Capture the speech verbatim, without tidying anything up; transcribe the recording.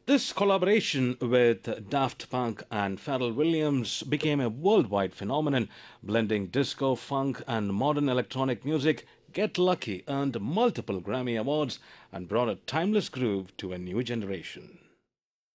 This collaboration with Daft Punk and Pharrell Williams became a worldwide phenomenon, blending disco, funk, and modern electronic music. Get Lucky earned multiple Grammy Awards and brought a timeless groove to a new generation.